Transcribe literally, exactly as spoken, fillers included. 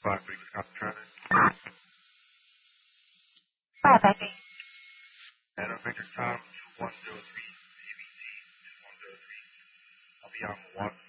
Five Victor Copy Traffic. Five Victor. And uh, Victor Tom two one zero three, C B T two one zero three. I'll be on one.